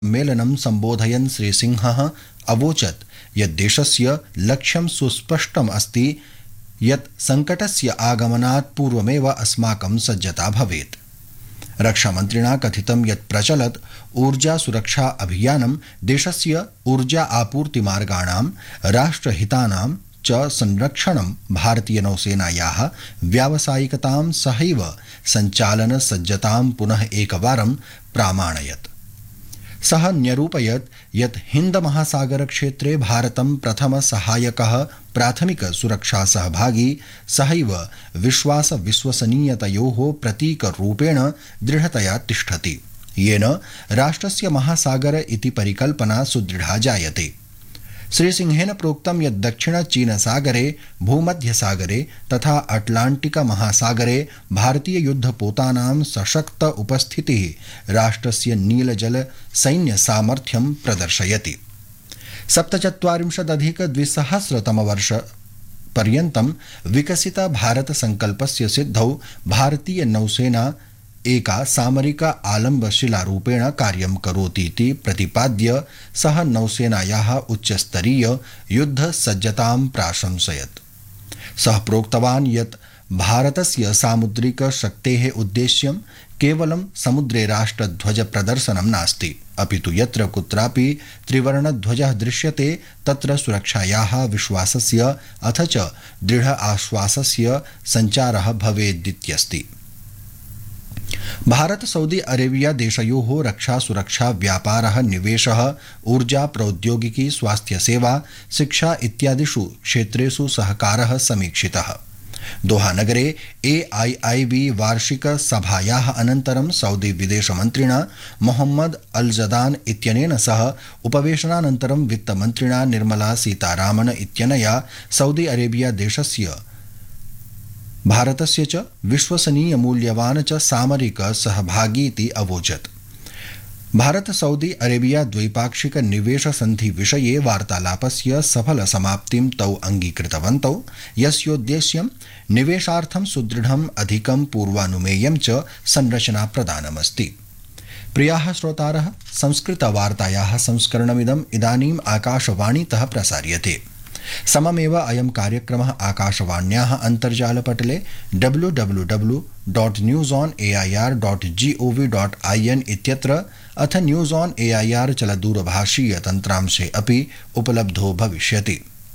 मेलनं सम्बोधयन् श्रीसिंहः अवोचत् यत् देशस्य लक्ष्यं सुस्पष्टम् अस्ति यत् सङ्कटस्य आगमनात् पूर्वमेव अस्माकं सज्जता भवेत्। रक्षामन्त्रिणा कथितं यत् प्रचलत् ऊर्जा सुरक्षा अभियानं देशस्य ऊर्जा आपूर्तिमार्गाणां राष्ट्रहितानां च संरक्षणं भारतीय नौसेनायाः व्यावसायिकतां सहैव सञ्चालन सज्जतां पुनः एकवारं प्रामाणयत्। सः न्यरूपयत् यत् हिन्द महासागर क्षेत्रे भारतं प्रथम सहायकः प्राथमिक सुरक्षा सहभागी सहैव विश्वास विश्वसनीयतयोः प्रतीकरूपेण दृढतया तिष्ठति, येन राष्ट्रस्य महासागर इति परिकल्पना सुदृढा जायते। श्रीसिंहेन प्रोक्तं यत् दक्षिण चीन सागरे, भूमध्यसागरे तथा अटलांटिक महासागरे भारतीय युद्धपोतानां सशक्त उपस्थितिः राष्ट्रस्य नीलजल सैन्य सामर्थ्यं प्रदर्शयति। 47-2000 पर्यन्तं विकसित भारत संकल्पस्य सिद्धौ भारतीय नौसेना एका सामरिक आलम्बशिलारूपेण कार्यं करोतीति प्रतिपाद्य सः नौसेनायाः उच्चस्तरीय युद्धसज्जतां प्राशंसयत्। सः प्रोक्तवान् यत् भारतस्य सामुद्रिक शक्तेः उद्देश्यं केवलं समुद्रे राष्ट्रध्वज प्रदर्शनं नास्ति, अपितु यत्र कुत्रापि त्रिवर्णध्वजः दृश्यते तत्र सुरक्षायाः विश्वासस्य अथ च दृढ आश्वासस्य सञ्चारः भवेदित्यस्ति। भारत सऊदी अरेबिया देशयोः रक्षा सुरक्षा व्यापारः निवेशः ऊर्जा प्रौद्योगिकी स्वास्थ्य सेवा शिक्षा इत्यादिषु क्षेत्रेषु सहकारः समीक्षितः। दोहा नगरे AIIB वार्षिक सभायाः अनन्तरं सऊदी विदेशमन्त्रिणा मोहम्मद अल जदान इत्यनेन सह उपवेशनानन्तरं वित्तमन्त्रिणा निर्मला सीतारामन इत्यनया सऊदी अरेबिया देशस्य भारतस्य च विश्वसनीय मूल्यवान च सामरिक सहभागीति अवोचत्। भारत सऊदी अरेबिया द्वैपाक्षिक निवेश संधि विषये वार्तालापस्य सफल समाप्तिं तौ अंगीकृतवन्तौ, यस्योद्देश्यं निवेशार्थं सुदृढम् अधिकं पूर्वानुमेयं च संरचना प्रदानमस्ति। प्रियाः श्रोतारः, संस्कृतवार्तायाः संस्करणमिदम् इदानीम् आकाशवाणीतः प्रसार्यते। सममेव अयं कार्यक्रमः आकाशवाण्याः अन्तर्जालपटले www.newsonair.gov.in इत्यत्र अथ न्यूज़ ऑन एआईआर चलदूरभाषीय तन्त्रांशे अपि उपलब्धो भविष्यति।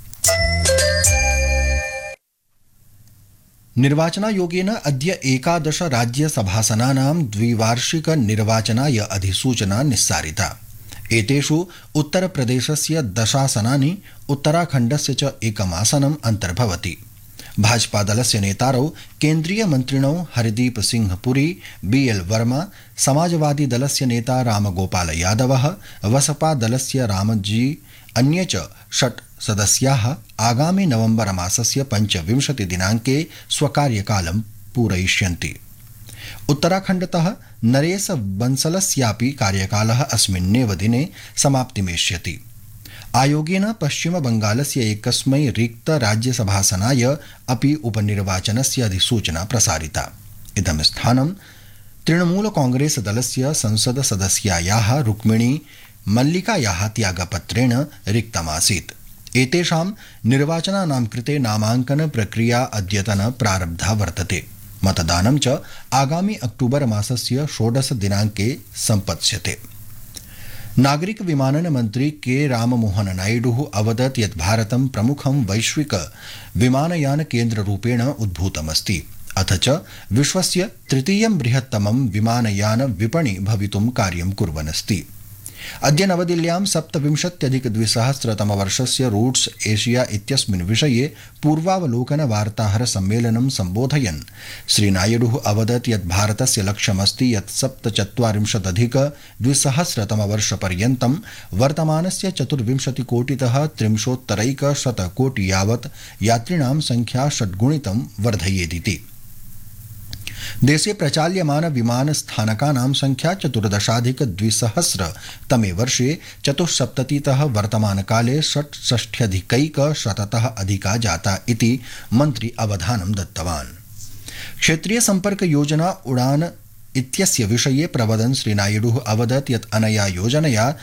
निर्वाचनायोगेन अद्य 11 राज्यसभासनानां द्विवार्षिक निर्वाचनाय अधिसूचना निस्सारिता। एतेषु उत्तरप्रदेशस्य 10 आसनानि, उत्तराखण्डस्य च एकम् आसनम् अन्तर्भवति। भाजपादलस्य नेतारौ केन्द्रीयमन्त्रिणौ हरदीप सिंह पुरी, BL वर्मा, समाजवादीदलस्य नेता रामगोपाल यादवः, बसपादलस्य रामजी अन्ये च 6 सदस्याः आगामि नवम्बर मासस्य 25 दिनाङ्के स्वकार्यकालं पूरयिष्यन्ति। उत्तराखण्डतः नरेश बंसलस्यापि कार्यकालः अस्मिन्नेव दिने समाप्तिमेष्यति। आयोगेन पश्चिमबंगालस्य एकस्मै रिक्त राज्यसभासनाय अपि उपनिर्वाचनस्य अधिसूचना प्रसारिता। इदं स्थानं तृणमूल कांग्रेस दलस्य संसद सदस्यायाः रुक्मिणी मल्लिकायाः त्यागपत्रेण रिक्तमासीत्। एतेषां निर्वाचनानां कृते नामाङ्कन प्रक्रिया अद्यतन प्रारब्धा वर्तते। मतदानं च आगामि अक्टूबर मासस्य 16 दिनाङ्के सम्पत्स्यते। नागरिक विमानन मन्त्री के राममोहन नायडुः अवदत् यत् भारतं प्रमुखं वैश्विक विमानयान केन्द्ररूपेण उद्भूतमस्ति, अथ च विश्वस्य तृतीयं बृहत्तमं विमानयान विपणि भवितुं कार्यं कुर्वन्नस्ति। अद्य नवदिल्ल्यां 27-2000 रूट्स एशिया इत्यस्मिन् विषये पूर्वावलोकन वार्ताहर सम्मेलनं सम्बोधयन् श्रीनायडुः अवदत् यत् भारतस्य लक्ष्यमस्ति यत् 47-2000 पर्यन्तं वर्तमानस्य 24 कोटितः 30 कोटि यावत् यात्रिणां संख्या षड्गुणितं वर्धयेदिति। देशे प्रचाल्यमान विमानस्थानकानां संख्या 14,200 तमे वर्षे 74तः वर्तमानकाले 66,100तः अधिका जाता इति मन्त्री अवधानं दत्तवान्। क्षेत्रीय संपर्क योजना उड़ान इत्यस्य विषये प्रवदन् श्रीनायडुः अवदत् यत् अनया योजनया